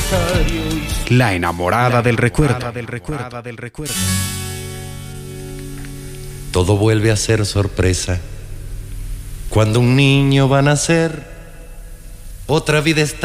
La enamorada del recuerdo. Todo vuelve a ser sorpresa cuando un niño va a nacer. Otra vida está